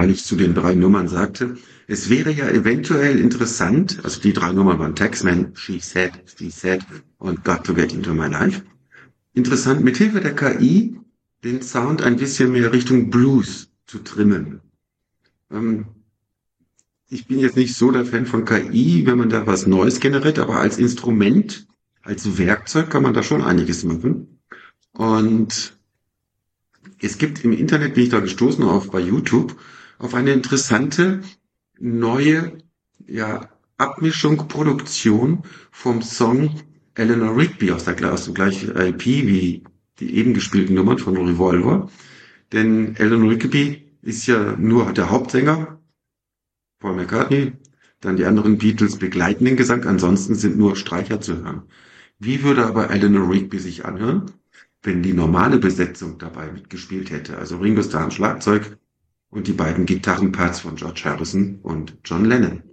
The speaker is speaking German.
weil ich zu den 3 Nummern sagte, es wäre ja eventuell interessant, also die 3 Nummern waren Taxman, She Said und Got to Get Into My Life. Interessant, mithilfe der KI den Sound ein bisschen mehr Richtung Blues zu trimmen. Ähm, Ich bin jetzt nicht so der Fan von KI, wenn man da was Neues generiert, aber als Instrument, als Werkzeug kann man da schon einiges machen. Und es gibt im Internet, bin ich da gestoßen, auf bei YouTube, auf eine interessante neue, ja, Abmischung, Produktion vom Song Eleanor Rigby aus dem gleichen LP wie die eben gespielten Nummern von Revolver. Denn Eleanor Rigby ist ja nur der Hauptsänger, Paul McCartney, dann die anderen Beatles begleiten den Gesang, ansonsten sind nur Streicher zu hören. Wie würde aber Eleanor Rigby sich anhören, wenn die normale Besetzung dabei mitgespielt hätte? Also Ringo Starr am Schlagzeug und die beiden Gitarrenparts von George Harrison und John Lennon.